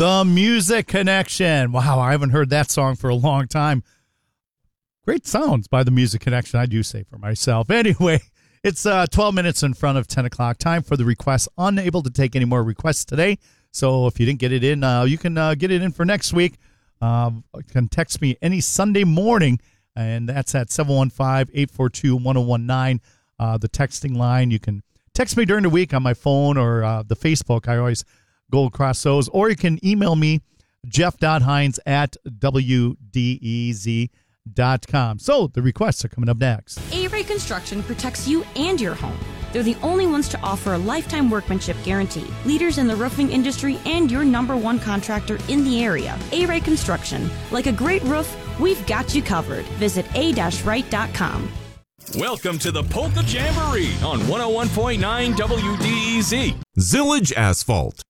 The Music Connection. Wow, I haven't heard that song for a long time. Great sounds by The Music Connection, I do say for myself. Anyway, it's 12 minutes in front of 10 o'clock. Time for the requests. Unable to take any more requests today. So if you didn't get it in, you can get it in for next week. You can text me any Sunday morning, and that's at 715-842-1019. The texting line. You can text me during the week on my phone or the Facebook. I always go across those. Or you can email me, jeff.hines@wdez.com. So the requests are coming up next. A-Ray Construction protects you and your home. They're the only ones to offer a lifetime workmanship guarantee. Leaders in the roofing industry and your #1 contractor in the area. A-Ray Construction. Like a great roof, we've got you covered. Visit a-right.com. Welcome to the Polka Jamboree on 101.9 WDEZ. Zillage Asphalt.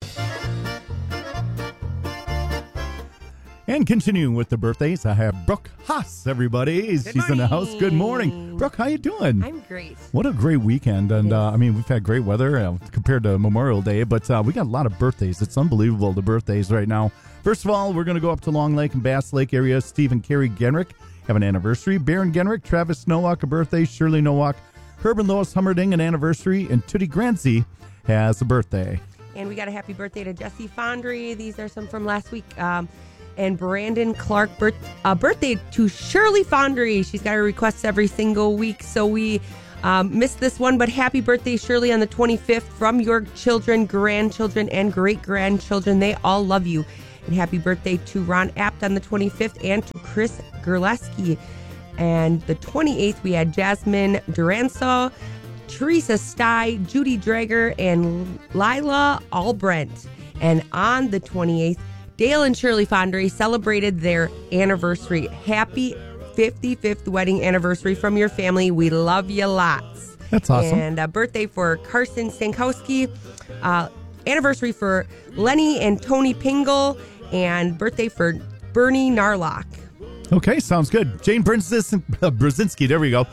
And continuing with the birthdays, I have Brooke Haas, everybody. She's in the house. Good morning. Brooke, how you doing? I'm great. What a great weekend. And, I mean, we've had great weather compared to Memorial Day, but we got a lot of birthdays. It's unbelievable, the birthdays right now. First of all, we're going to go up to Long Lake and Bass Lake area. Steve and Carrie Genrick have an anniversary. Baron Genrick, Travis Nowak, a birthday. Shirley Nowak, Herb and Lois Hummerding, an anniversary. And Tootie Granzi has a birthday. And we got a happy birthday to Jesse Fondry. These are some from last week. And Brandon Clark, birthday to Shirley Fondry. She's got her requests every single week, so we missed this one. But happy birthday, Shirley, on the 25th from your children, grandchildren, and great-grandchildren. They all love you. And happy birthday to Ron Apt on the 25th and to Chris Gerleski. And the 28th, we had Jasmine Duranso, Teresa Stye, Judy Drager, and Lila Albrent. And on the 28th, Dale and Shirley Fondry celebrated their anniversary. Happy 55th wedding anniversary from your family. We love you lots. That's awesome. And a birthday for Carson Stankowski. Anniversary for Lenny and Tony Pingle. And birthday for Bernie Narlock. Okay, sounds good. Jane Brzezinski, there we go.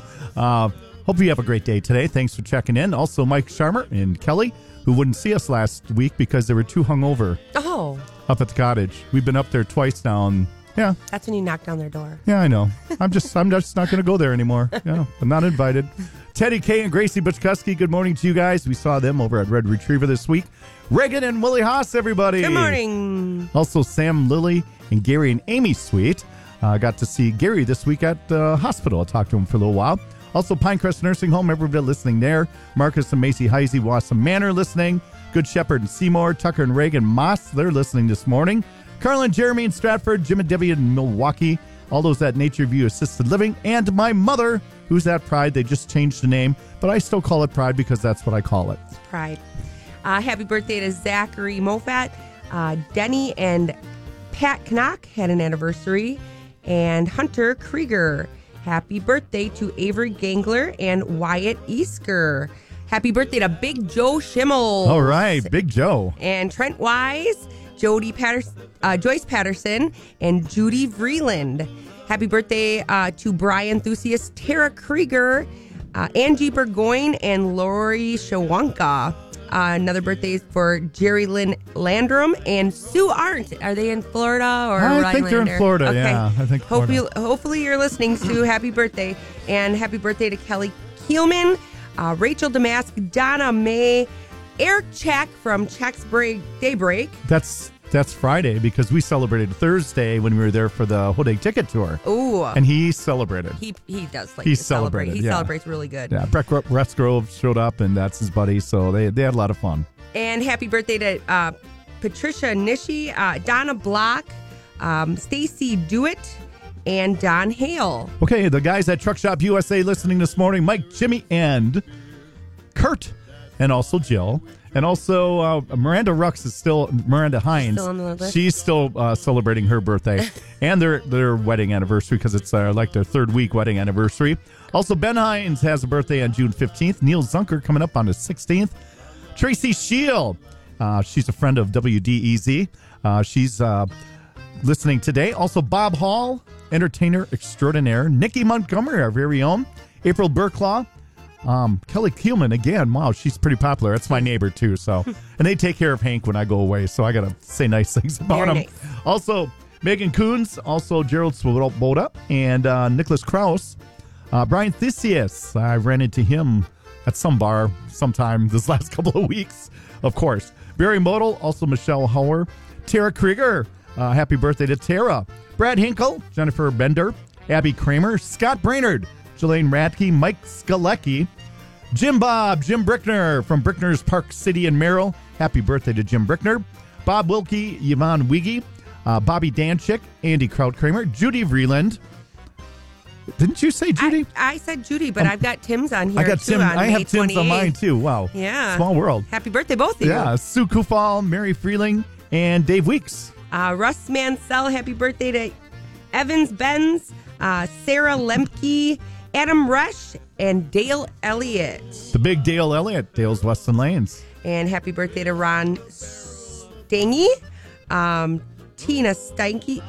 Hope you have a great day today. Thanks for checking in. Also, Mike Sharmer and Kelly, who wouldn't see us last week because they were too hungover. Oh. Up at the cottage. We've been up there twice now, and yeah. That's when you knock down their door. Yeah, I know. I'm just not going to go there anymore. Yeah, I'm not invited. Teddy K and Gracie Butchkuski, good morning to you guys. We saw them over at Red Retriever this week. Reagan and Willie Haas, everybody. Good morning. Also, Sam Lilly and Gary and Amy Sweet. Got to see Gary this week at the hospital. I talked to him for a little while. Also, Pinecrest Nursing Home, everybody listening there. Marcus and Macy Heisey, Wassam Manor listening. Good Shepherd and Seymour, Tucker and Reagan Moss, they're listening this morning. Carl and Jeremy in Stratford, Jim and Debbie in Milwaukee, all those at Nature View Assisted Living, and my mother, who's at Pride. They just changed the name, but I still call it Pride because that's what I call it. Pride. Happy birthday to Zachary Mofat. Denny and Pat Knock had an anniversary, and Hunter Krieger. Happy birthday to Avery Gangler and Wyatt Easker. Happy birthday to Big Joe Schimmel. All right, Big Joe. And Trent Wise, Joyce Patterson, and Judy Vreeland. Happy birthday to Brian Enthusiast, Tara Krieger, Angie Burgoyne, and Lori Shawanka. Another birthday is for Jerry Lynn Landrum and Sue Arndt. Are they in Florida or I Rhinelander? think they're in Florida, okay. yeah. I think Florida. Hopefully you're listening, Sue. Happy birthday. And happy birthday to Kelly Kielman, Rachel Damask, Donna May, Eric Check from Check's Daybreak. That's Friday because we celebrated Thursday when we were there for the Hodag Ticket Tour. Ooh. And he celebrated. He does like he to celebrate. He yeah. celebrates really good. Yeah, Breck Restgrove showed up, and that's his buddy, so they had a lot of fun. And happy birthday to Patricia Nishi, Donna Block, Stacy Dewitt, and Don Hale. Okay, the guys at Truck Shop USA listening this morning, Mike, Jimmy, and Kurt, and also Jill. And also, Miranda Hines is still on the list. She's still celebrating her birthday and their wedding anniversary because it's like their third week wedding anniversary. Also, Ben Hines has a birthday on June 15th. Neil Zunker coming up on the 16th. Tracy Shield, she's a friend of WDEZ. She's listening today. Also, Bob Hall, entertainer extraordinaire. Nikki Montgomery, our very own. April Burklaw. Kelly Keelman, again, wow, she's pretty popular. That's my neighbor, too. So, and they take care of Hank when I go away, so I got to say nice things about Very him. nice. Also, Megan Coons, also Gerald Swoboda, and Nicholas Krause. Brian Theseus, I ran into him at some bar sometime this last couple of weeks, of course. Barry Modal, also Michelle Hauer. Tara Krieger, happy birthday to Tara. Brad Hinkle, Jennifer Bender, Abby Kramer, Scott Brainerd, Jelaine Radke, Mike Skalecki, Jim Brickner from Brickner's Park City in Merrill. Happy birthday to Jim Brickner. Bob Wilkie, Yvonne Wiggy, Bobby Danchick, Andy Krautkramer, Judy Vreeland. Didn't you say Judy? I said Judy, but I've got Tim's on here. I got too, Tim. on I have May Tim's 28th. on mine too. Wow. Yeah. Small world. Happy birthday, both of you. Yeah. Sue Kufal, Mary Freeling, and Dave Weeks. Russ Mansell, happy birthday to Evans Benz, Sarah Lemke, Adam Rush, and Dale Elliott. The big Dale Elliott, Dale's Weston Lanes. And happy birthday to Ron Stangy, Tina Stanky,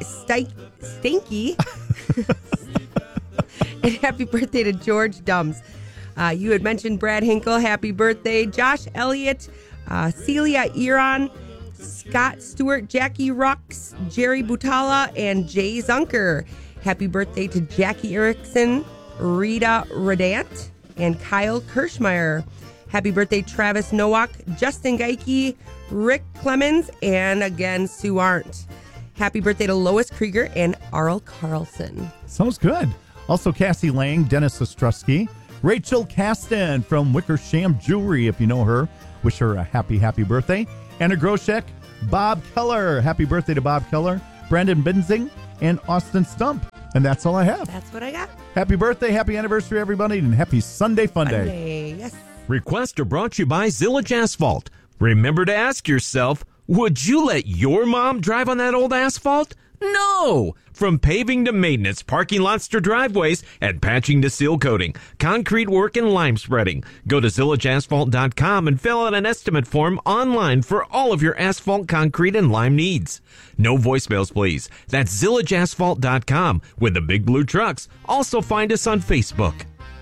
and happy birthday to George Dums. You had mentioned Brad Hinkle, happy birthday. Josh Elliott, Celia Eron, Scott Stewart, Jackie Rux, Jerry Butala, and Jay Zunker. Happy birthday to Jackie Erickson, Rita Redant, and Kyle Kirschmeyer. Happy birthday, Travis Nowak, Justin Geike, Rick Clemens, and again, Sue Arndt. Happy birthday to Lois Krieger and Arl Carlson. Sounds good. Also, Cassie Lang, Dennis Ostrowski, Rachel Kasten from Wickersham Jewelry, if you know her. Wish her a happy birthday. Anna Groshek, Bob Keller. Happy birthday to Bob Keller. Brandon Benzing, and Austin Stump. And that's all I have. That's what I got. Happy birthday, happy anniversary, everybody, and happy Sunday Fun Day. Monday, yes. Request are brought to you by Zillage Asphalt. Remember to ask yourself, would you let your mom drive on that old asphalt? No! From paving to maintenance, parking lots to driveways, and patching to seal coating, concrete work and lime spreading. Go to ZillageAsphalt.com and fill out an estimate form online for all of your asphalt, concrete, and lime needs. No voicemails, please. That's ZillageAsphalt.com with the big blue trucks. Also find us on Facebook.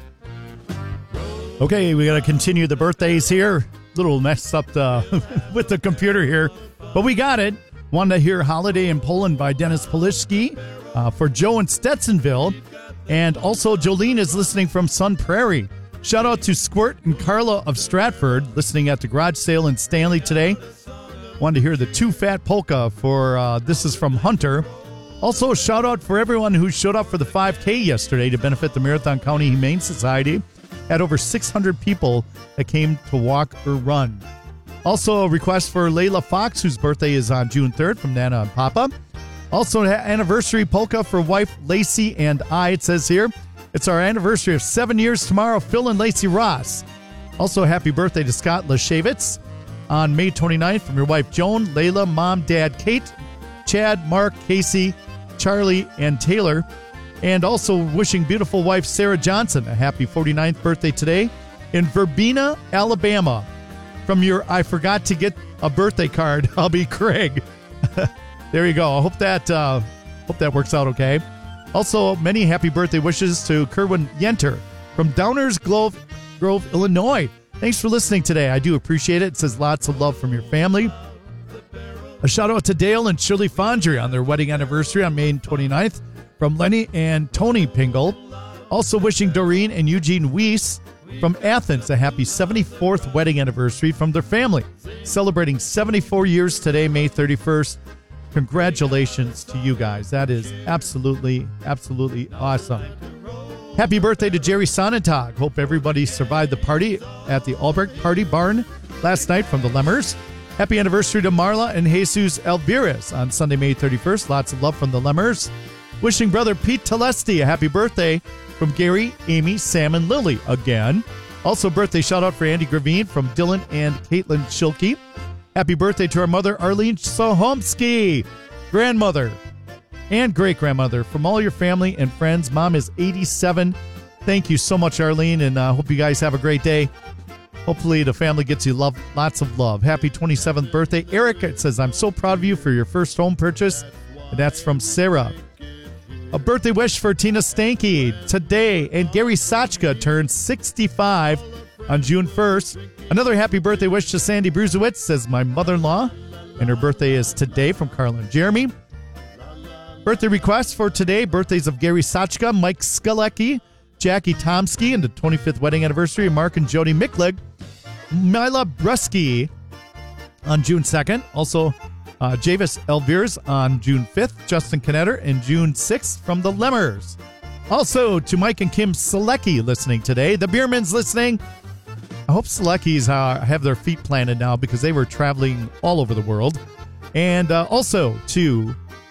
Okay, we got to continue the birthdays here. Little messed up with the computer here, but we got it. Wanted to hear Holiday in Poland by Dennis Polishki for Joe in Stetsonville. And also Jolene is listening from Sun Prairie. Shout out to Squirt and Carla of Stratford, listening at the garage sale in Stanley today. Wanted to hear the Too Fat Polka for this is from Hunter. Also, a shout out for everyone who showed up for the 5K yesterday to benefit the Marathon County Humane Society. Had over 600 people that came to walk or run. Also, a request for Layla Fox, whose birthday is on June 3rd, from Nana and Papa. Also, an anniversary polka for wife Lacey and I, it says here. It's our anniversary of 7 years tomorrow, Phil and Lacey Ross. Also, happy birthday to Scott Lashavitz on May 29th from your wife Joan, Layla, Mom, Dad, Kate, Chad, Mark, Casey, Charlie, and Taylor. And also wishing beautiful wife Sarah Johnson a happy 49th birthday today in Verbena, Alabama. From your I forgot to get a birthday card, I'll be Craig. There you go. I hope that works out okay. Also, many happy birthday wishes to Kerwin Yenter from Downers Grove, Illinois. Thanks for listening today. I do appreciate it. It says lots of love from your family. A shout out to Dale and Shirley Fondry on their wedding anniversary on May 29th from Lenny and Tony Pingle. Also wishing Doreen and Eugene Weiss from Athens a happy 74th wedding anniversary from their family. Celebrating 74 years today, May 31st. Congratulations to you guys. That is absolutely, absolutely awesome. Happy birthday to Jerry Sonentag. Hope everybody survived the party at the Albrecht Party Barn last night from the Lemmers. Happy anniversary to Marla and Jesus Alvarez on Sunday, May 31st. Lots of love from the Lemmers. Wishing brother Pete Telesti a happy birthday from Gary, Amy, Sam, and Lily again. Also, birthday shout out for Andy Gravine from Dylan and Caitlin Schilke. Happy birthday to our mother, Arlene Sohomsky, grandmother and great-grandmother from all your family and friends. Mom is 87. Thank you so much, Arlene, and hope you guys have a great day. Hopefully the family gets you lots of love. Happy 27th birthday. Eric, it says, I'm so proud of you for your first home purchase. And that's from Sarah. A birthday wish for Tina Stanky today. And Gary Sachka turns 65 on June 1st. Another happy birthday wish to Sandy Bruzewitz, says my mother-in-law. And her birthday is today from Carla and Jeremy. Birthday requests for today. Birthdays of Gary Sachka, Mike Skalecki, Jackie Tomsky, and the 25th wedding anniversary of Mark and Jody Miklig. Mila Brusky on June 2nd. Also, Javis Elvirs on June 5th. Justin Knetter and June 6th from the Lemmers. Also, to Mike and Kim Selecki listening today. The Beermans listening. I hope Seleckis have their feet planted now because they were traveling all over the world. And also to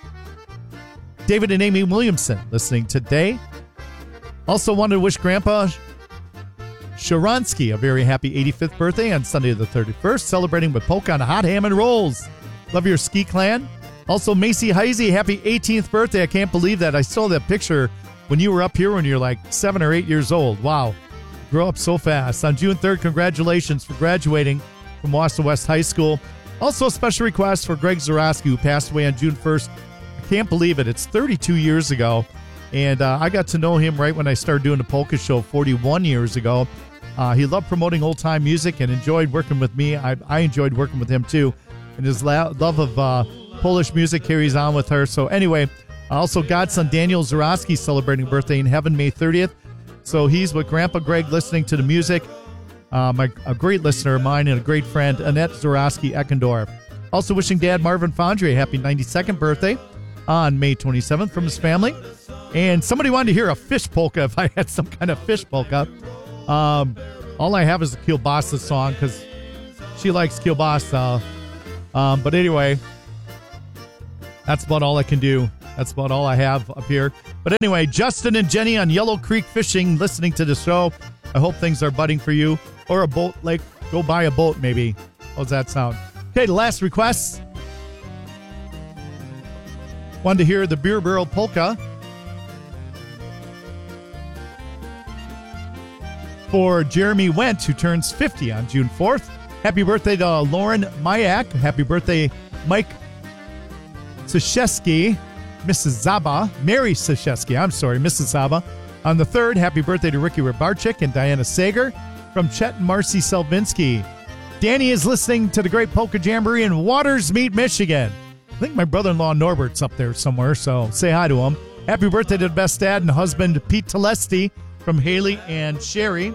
David and Amy Williamson listening today. Also wanted to wish Grandpa Sharansky a very happy 85th birthday on Sunday the 31st, celebrating with polka and hot ham and rolls. Love your ski clan. Also, Macy Heisey, happy 18th birthday. I can't believe that. I saw that picture when you were up here when you're like 7 or 8 years old. Wow. Grow up so fast. On June 3rd, congratulations for graduating from Wausau West High School. Also, a special request for Greg Zarowski, who passed away on June 1st. I can't believe it. It's 32 years ago. And I got to know him right when I started doing the Polka Show 41 years ago. He loved promoting old-time music and enjoyed working with me. I enjoyed working with him, too. And his love of Polish music carries on with her. So anyway, also Godson Daniel Zarowski celebrating birthday in heaven May 30th. So he's with Grandpa Greg listening to the music. A great listener of mine and a great friend, Annette Zarowski Eckendorf. Also wishing Dad Marvin Fondre a happy 92nd birthday on May 27th from his family. And somebody wanted to hear a fish polka if I had some kind of fish polka. All I have is a kielbasa song because she likes kielbasa. But anyway, that's about all I can do. That's about all I have up here. But anyway, Justin and Jenny on Yellow Creek Fishing listening to the show. I hope things are budding for you. Or a boat, like go buy a boat maybe. How's that sound? Okay, the last request. Wanted to hear the Beer Barrel Polka for Jeremy Wendt, who turns 50 on June 4th. Happy birthday to Lauren Mayak. Happy birthday, Mike Sashesky, Mrs. Zaba. Mary Sashesky, Mrs. Zaba. On the 3rd, happy birthday to Ricky Rabarchik and Diana Sager from Chet and Marcy Selvinsky. Danny is listening to the Great Polka Jamboree in Watersmeet, Michigan. I think my brother-in-law Norbert's up there somewhere, so say hi to him. Happy birthday to the best dad and husband, Pete Telesti, from Haley and Sherry.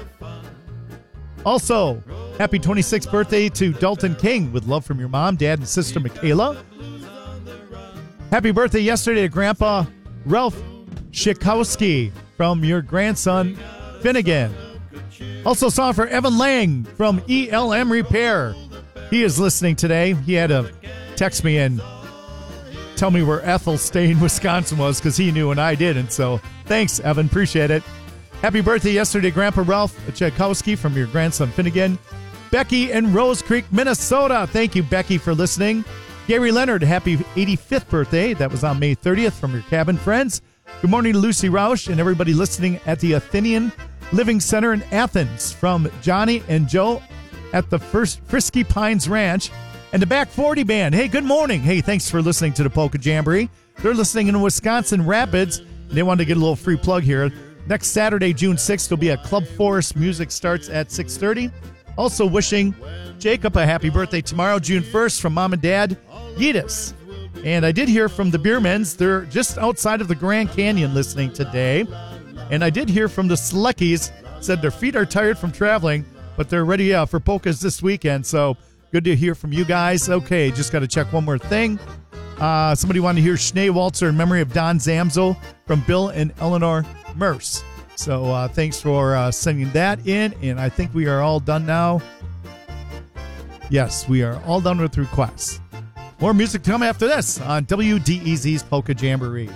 Also, happy 26th birthday to Dalton King with love from your mom, dad, and sister, Michaela. Happy birthday yesterday to Grandpa Ralph Schikowski from your grandson, Finnegan. Also, song for Evan Lang from ELM Repair. He is listening today. He had to text me and tell me where Ethelstain, Wisconsin was because he knew and I didn't. So thanks, Evan. Appreciate it. Happy birthday yesterday, Grandpa Ralph Tchaikovsky from your grandson, Finnegan. Becky in Rose Creek, Minnesota. Thank you, Becky, for listening. Gary Leonard, happy 85th birthday. That was on May 30th from your cabin friends. Good morning to Lucy Rausch and everybody listening at the Athenian Living Center in Athens from Johnny and Joe at the First Frisky Pines Ranch and the Back 40 Band. Hey, good morning. Hey, thanks for listening to the Polka Jamboree. They're listening in Wisconsin Rapids. They wanted to get a little free plug here. Next Saturday, June 6th, will be at Club Forest. Music starts at 6:30. Also wishing Jacob a happy birthday tomorrow, June 1st, from Mom and Dad, Yidis. And I did hear from the Beermans. They're just outside of the Grand Canyon listening today. And I did hear from the Sleckys, said their feet are tired from traveling, but they're ready for polkas this weekend. So good to hear from you guys. Okay, just got to check one more thing. Somebody wanted to hear Schnee Waltzer in memory of Don Zamzo from Bill and Eleanor Merce. So thanks for sending that in. And I think we are all done now. Yes, we are all done with requests. More music to come after this on WDEZ's Polka Jamboree.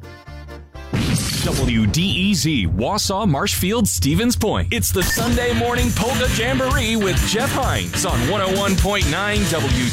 WDEZ, Wausau, Marshfield, Stevens Point. It's the Sunday morning Polka Jamboree with Jeff Hines on 101.9 WDEZ.